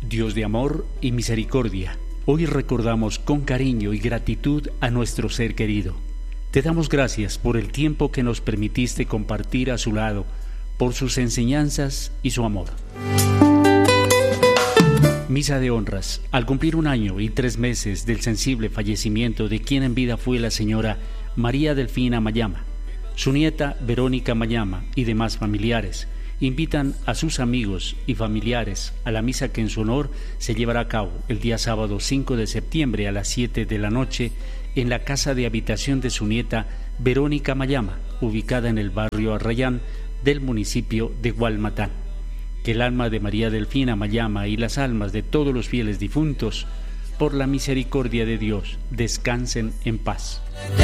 Dios de amor y misericordia, hoy recordamos con cariño y gratitud a nuestro ser querido. Te damos gracias por el tiempo que nos permitiste compartir a su lado, por sus enseñanzas y su amor. Misa de honras. Al cumplir 1 año y 3 meses del sensible fallecimiento de quien en vida fue la señora María Delfina Mayama, su nieta Verónica Mayama y demás familiares invitan a sus amigos y familiares a la misa que en su honor se llevará a cabo el día sábado 5 de septiembre a las 7 de la noche en la casa de habitación de su nieta Verónica Mayama, ubicada en el barrio Arrayán del municipio de Gualmatán. Que el alma de María Delfina Mayama y las almas de todos los fieles difuntos, por la misericordia de Dios, descansen en paz.